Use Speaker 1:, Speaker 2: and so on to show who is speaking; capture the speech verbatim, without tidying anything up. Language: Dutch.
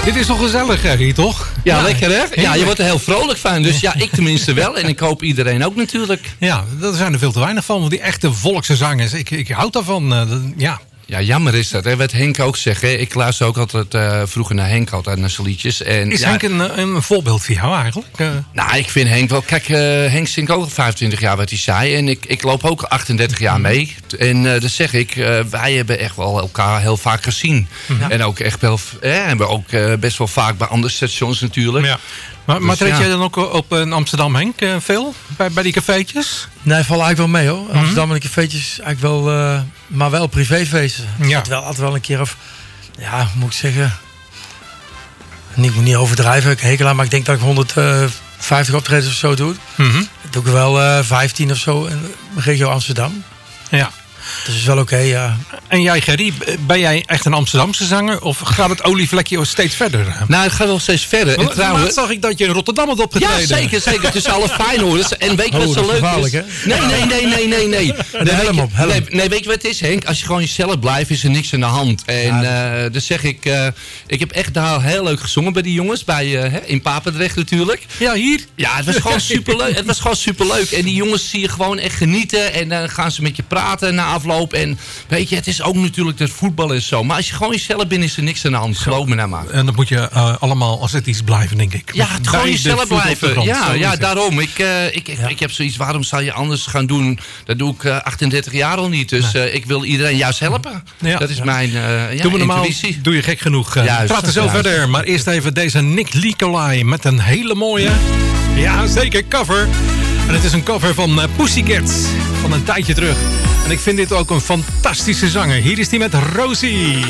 Speaker 1: Dit is toch gezellig, Gerry, toch?
Speaker 2: Ja, ja, lekker hè? Ja, je wordt er heel vrolijk van. Dus ja, ik tenminste wel. En ik hoop iedereen ook natuurlijk.
Speaker 1: Ja, daar zijn er veel te weinig van. Want die echte volkse zangers, ik, ik houd daarvan. Uh, ja.
Speaker 2: Ja, jammer is dat. Hè? Wat Henk ook zegt. Hè? Ik luister ook altijd uh, vroeger naar Henk, altijd naar zijn liedjes. En,
Speaker 1: is
Speaker 2: ja,
Speaker 1: Henk een, een voorbeeld voor jou eigenlijk? Uh...
Speaker 2: Nou, ik vind Henk wel... Kijk, uh, Henk zingt ook al vijfentwintig jaar wat hij zei. En ik, ik loop ook achtendertig jaar mee. En uh, dat zeg ik, uh, wij hebben echt wel elkaar heel vaak gezien. Ja. En ook echt wel... Eh, hebben ook uh, best wel vaak bij andere stations natuurlijk.
Speaker 1: Ja. Maar, maar dus, treed ja. jij dan ook op in Amsterdam, Henk, uh, veel? Bij, bij die cafeetjes?
Speaker 3: Nee, val eigenlijk wel mee hoor. Mm-hmm. Amsterdam en de cafeetjes eigenlijk wel... Uh, maar wel privéfeesten. Ja. Het wel, altijd wel een keer of... Ja, moet ik zeggen... Ik moet niet overdrijven, ik hekel aan, maar ik denk dat ik honderdvijftig optredens of zo doe. Mm-hmm. Dat doe ik wel uh, vijftien of zo in de regio Amsterdam.
Speaker 1: Ja.
Speaker 3: Dat is wel oké, okay, ja.
Speaker 1: En jij, Gerry, ben jij echt een Amsterdamse zanger? Of gaat het olievlekje steeds verder?
Speaker 2: Nou, het gaat wel steeds verder.
Speaker 1: En trouwens... Laatst zag ik dat je in Rotterdam had opgetreden.
Speaker 2: Ja, zeker, zeker. Tussen alle Feyenoorders. En weet je wat oh, zo leuk is? Hè? Nee, nee, nee, nee, nee, nee.
Speaker 3: De helm op, helm.
Speaker 2: Nee, nee, weet je wat het is, Henk? Als je gewoon jezelf blijft, is er niks aan de hand. En ja, uh, dus zeg ik... Uh, ik heb echt daar heel leuk gezongen bij die jongens. Bij, uh, in Papendrecht natuurlijk.
Speaker 1: Ja, hier?
Speaker 2: Ja, het was gewoon superleuk. Het was gewoon superleuk. En die jongens zie je gewoon echt genieten. En dan uh, gaan ze met je praten na afloop. En weet je, het is ook natuurlijk dat voetbal is zo. Maar als je gewoon jezelf bent, is er niks aan de hand. Geloof me nou maar.
Speaker 1: En dan moet je uh, allemaal ascetisch blijven, denk ik.
Speaker 2: Ja, het gewoon jezelf blijven. Grond, ja, ja daarom. Ik, uh, ik, ik, ja. ik heb zoiets, waarom zou je anders gaan doen? Dat doe ik uh, achtendertig jaar al niet. Dus uh, ik wil iedereen juist helpen. Ja. Dat is ja. mijn uh, ja,
Speaker 1: doe normaal,
Speaker 2: intuïtie.
Speaker 1: Doe je gek genoeg. Uh,
Speaker 2: juist,
Speaker 1: praten zo
Speaker 2: juist.
Speaker 1: verder. Maar eerst even deze Nick Nicolai met een hele mooie... Ja, zeker, cover. En het is een cover van uh, Pussycat. Van een tijdje terug. En ik vind dit ook een fantastische zanger. Hier is hij met Rosie.